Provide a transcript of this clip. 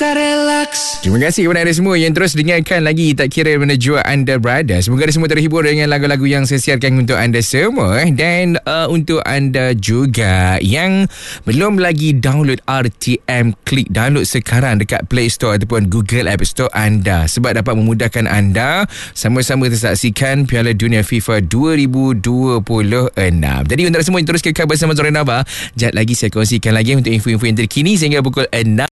tak relax. Terima kasih kepada anda semua yang terus dengarkan lagi Tak Kira Mana Jua Anda Berada. Semoga anda semua terhibur dengan lagu-lagu yang saya siarkan untuk anda semua. Dan untuk anda juga yang belum lagi download RTM, klik download sekarang dekat Play Store ataupun Google App Store anda, sebab dapat memudahkan anda sama-sama tersaksikan Piala Dunia FIFA 2026. Jadi untuk anda semua yang terus kekal bersama Zora Naba, sekejap lagi saya kongsikan lagi untuk info-info yang terkini sehingga pukul 6.